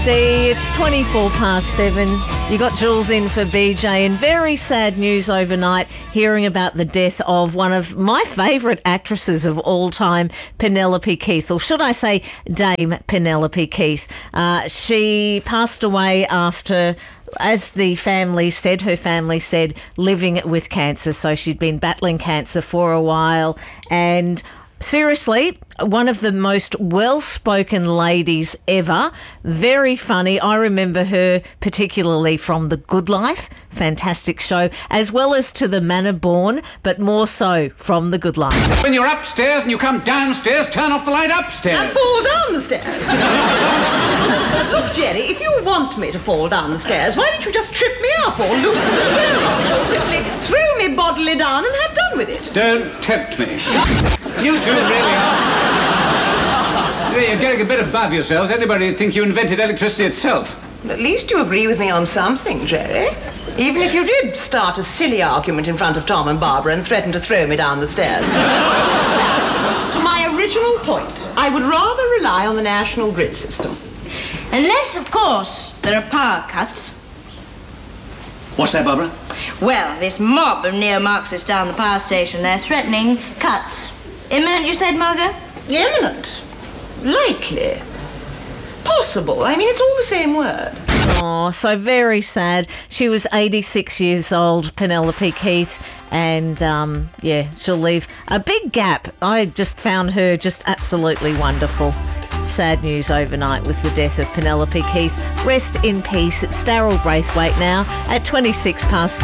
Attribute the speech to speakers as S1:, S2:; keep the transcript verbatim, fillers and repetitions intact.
S1: It's twenty-four past seven. You got Jules in for B J, and very sad news overnight hearing about the death of one of my favourite actresses of all time, Penelope Keith, or should I say Dame Penelope Keith. Uh, she passed away after, as the family said, her family said, living with cancer. So she'd been battling cancer for a while, and seriously, one of the most well-spoken ladies ever. Very funny. I remember her particularly from The Good Life, fantastic show, as well as To the Manor Born, but more so from The Good Life.
S2: When you're upstairs and you come downstairs, turn off the light upstairs.
S3: And fall down the stairs. Look, Jerry, if you want me to fall down the stairs, why don't you just trip me up or loosen the stair rods or simply throw me bodily down and have done with it?
S2: Don't tempt me. You two really... You're getting a bit above yourselves. Anybody would think you invented electricity itself.
S3: At least you agree with me on something, Jerry. Even if you did start a silly argument in front of Tom and Barbara and threaten to throw me down the stairs. To my original point, I would rather rely on the national grid system.
S4: Unless, of course, there are power cuts.
S2: What's that, Barbara?
S4: Well, this mob of neo-Marxists down the power station, they're threatening cuts. Imminent, you said, Margot?
S3: Imminent. Likely. Possible. I mean, it's all the same word.
S1: Oh, so very sad. She was eighty-six years old, Penelope Keith, and um, yeah, she'll leave a big gap. I just found her just absolutely wonderful. Sad news overnight with the death of Penelope Keith. Rest in peace. It's Daryl Braithwaite now at twenty-six past